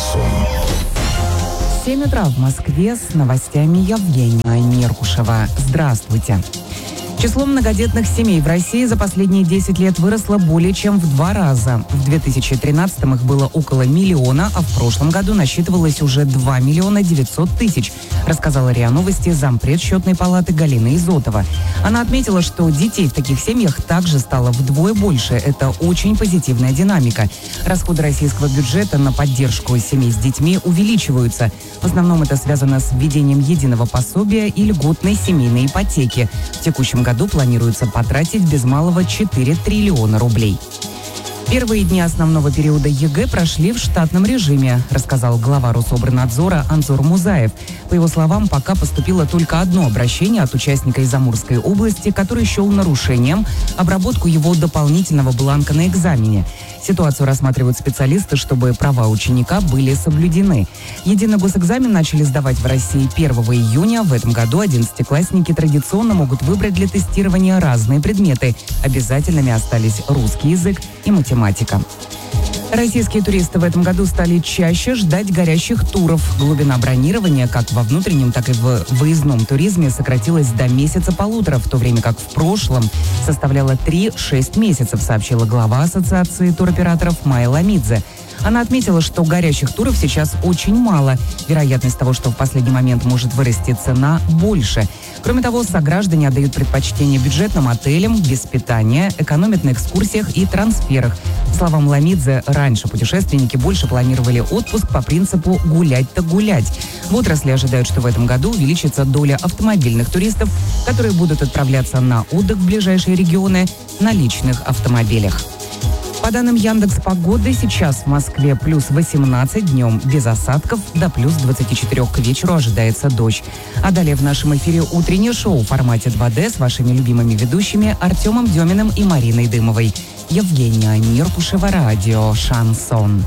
Шансон. 7 утра в Москве с новостями Евгения Меркушева. Здравствуйте. Число многодетных семей в России за последние 10 лет выросло более чем в 2 раза. В 2013-м их было около миллиона, а в прошлом году насчитывалось уже 2 миллиона 900 тысяч, рассказала РИА Новости зампред Счетной палаты Галина Изотова. Она отметила, что детей в таких семьях также стало вдвое больше. Это очень позитивная динамика. Расходы российского бюджета на поддержку семей с детьми увеличиваются. В основном это связано с введением единого пособия и льготной семейной ипотеки. В текущем году планируется потратить без малого 4 триллиона рублей. Первые дни основного периода ЕГЭ прошли в штатном режиме, рассказал глава Рособорнадзора Анзор Музаев. По его словам, пока поступило только одно обращение от участника из Амурской области, который счел нарушением обработку его дополнительного бланка на экзамене. Ситуацию рассматривают специалисты, чтобы права ученика были соблюдены. Единый госэкзамен начали сдавать в России 1 июня. В этом году 11-классники традиционно могут выбрать для тестирования разные предметы. Обязательными остались русский язык и математика. Российские туристы в этом году стали чаще ждать горящих туров. Глубина бронирования как во внутреннем, так и в выездном туризме сократилась до месяца-полутора, в то время как в прошлом составляла 3-6 месяцев, сообщила глава Ассоциации туроператоров Майя Ламидзе. Она отметила, что горящих туров сейчас очень мало. Вероятность того, что в последний момент может вырасти цена, больше. Кроме того, сограждане отдают предпочтение бюджетным отелям, без питания, экономят на экскурсиях и трансферах. По словам Ламидзе, раньше путешественники больше планировали отпуск по принципу «гулять-то гулять». В отрасли ожидают, что в этом году увеличится доля автомобильных туристов, которые будут отправляться на отдых в ближайшие регионы на личных автомобилях. По данным Яндекс.Погоды, сейчас в Москве плюс 18, днем без осадков, до плюс 24 к вечеру ожидается дождь. А далее в нашем эфире утреннее шоу в формате 2D с вашими любимыми ведущими Артемом Деминым и Мариной Дымовой. Евгения Меркушева, радио «Шансон».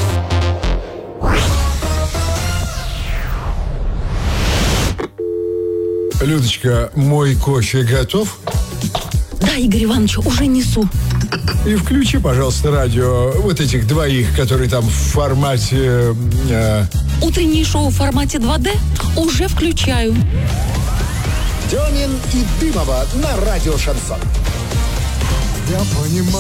Людочка, мой кофе готов? Да, Игорь Иванович, уже несу. И включи, пожалуйста, радио вот этих двоих, которые там в формате... Утреннее шоу в формате 2D уже включаю. Демин и Дымова на радио Шансон. Я понимаю.